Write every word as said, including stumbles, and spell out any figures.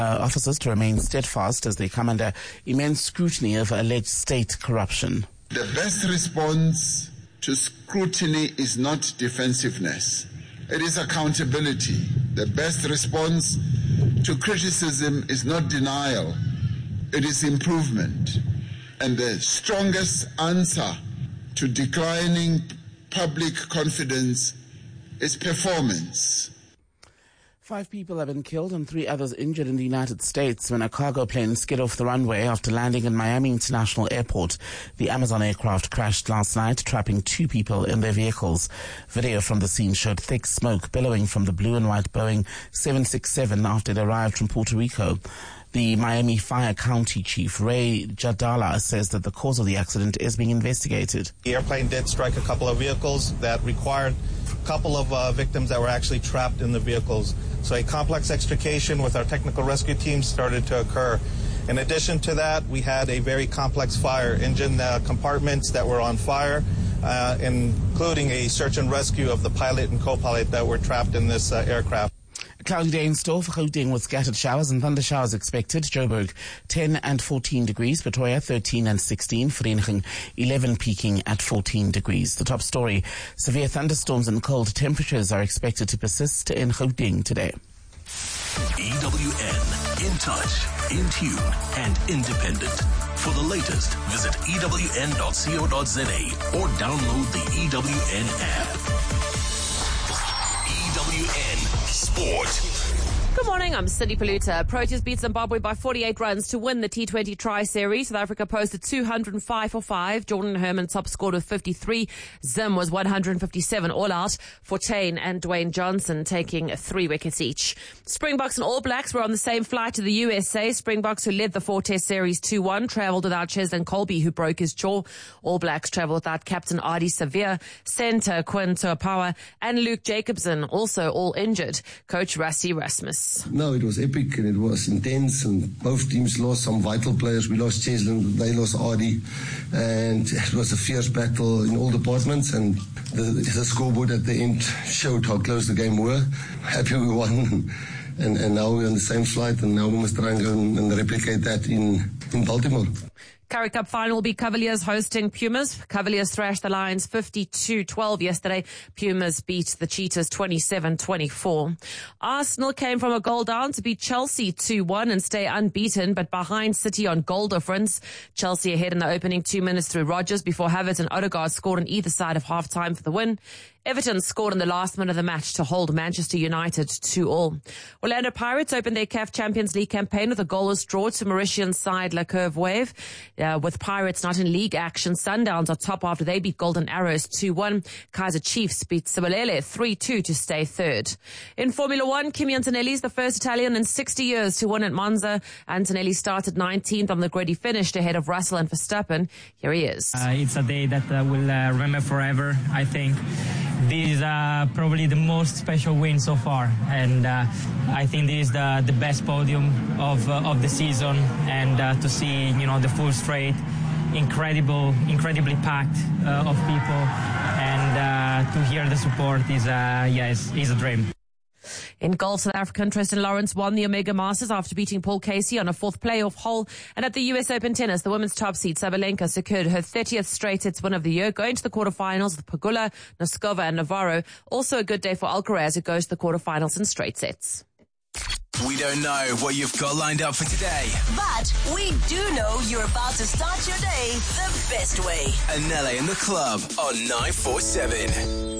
Uh, officers to remain steadfast as they come under immense scrutiny of alleged state corruption. The best response to scrutiny is not defensiveness. It is accountability. The best response to criticism is not denial. It is improvement. And the strongest answer to declining public confidence is performance. Five people have been killed and three others injured in the United States when a cargo plane skid off the runway after landing in Miami International Airport. The Amazon aircraft crashed last night, trapping two people in their vehicles. Video from the scene showed thick smoke billowing from the blue and white Boeing seven sixty-seven after it arrived from Puerto Rico. The Miami Fire County Chief, Ray Jadala, says that the cause of the accident is being investigated. The airplane did strike a couple of vehicles that required a couple of uh, victims that were actually trapped in the vehicles. So a complex extrication with our technical rescue team started to occur. In addition to that, we had a very complex fire, engine uh, compartments that were on fire, uh, including a search and rescue of the pilot and co-pilot that were trapped in this uh, aircraft. A cloudy day in store for Gauteng with scattered showers and thunder showers expected. Joburg, ten and fourteen degrees. Pretoria, thirteen and sixteen. Vereeniging, eleven, peaking at fourteen degrees. The top story, severe thunderstorms and cold temperatures are expected to persist in Gauteng today. E W N, in touch, in tune, and independent. For the latest, visit E W N dot co dot za or download the E W N app. E W N Sport. Good morning, I'm Cindy Paluta. Proteas beat Zimbabwe by forty-eight runs to win the T twenty Tri-Series. South Africa posted two hundred five for five. Jordan Herman top scored with fifty-three. Zim was one hundred fifty-seven all out. Fortuin and Dwayne Johnson taking three wickets each. Springboks and All Blacks were on the same flight to the U S A. Springboks, who led the four-test series two one, travelled without Cheslin Colby, who broke his jaw. All Blacks travelled without captain Ardie Savea, centre Quinn Tuapawa, and Luke Jacobson, also all injured. Coach Rassie Rasmus. No, it was epic and it was intense, and both teams lost some vital players. We lost Cheslin, they lost Ardie, and it was a fierce battle in all departments, and the, the scoreboard at the end showed how close the game were. Happy we won, and, and now we're on the same flight, and now we must try and go and, and replicate that in, in Baltimore. Currie Cup final will be Cavaliers hosting Pumas. Cavaliers thrashed the Lions fifty-two twelve yesterday. Pumas beat the Cheetahs twenty-seven twenty-four. Arsenal came from a goal down to beat Chelsea two one and stay unbeaten, but behind City on goal difference. Chelsea ahead in the opening two minutes through Rodgers before Havertz and Odegaard scored on either side of half-time for the win. Everton scored in the last minute of the match to hold Manchester United two all. Orlando Pirates opened their C A F Champions League campaign with a goalless draw to Mauritian side La Curve Wave. Uh, with Pirates not in league action, Sundowns are top after they beat Golden Arrows two one. Kaiser Chiefs beat Sibolele three two to stay third. In Formula One, Kimi Antonelli is the first Italian in sixty years to win at Monza. Antonelli started nineteenth on the grid. He finished ahead of Russell and Verstappen. Here he is. Uh, it's a day that uh, we'll uh, remember forever, I think. This is uh, probably the most special win so far, and uh, I think this is the, the best podium of uh, of the season. And uh, to see, you know, the full straight, incredible, incredibly packed uh, of people, and uh, to hear the support is, uh, yeah, is, is a dream. In golf, South African Tristan Lawrence won the Omega Masters after beating Paul Casey on a fourth playoff hole. And at the U S Open tennis, the women's top seed Sabalenka secured her thirtieth straight hits win of the year, going to the quarterfinals with Pagula, Noskova and Navarro. Also a good day for Alcaraz, who goes to the quarterfinals in straight sets. We don't know what you've got lined up for today, but we do know you're about to start your day the best way. Anele in the club on nine four seven.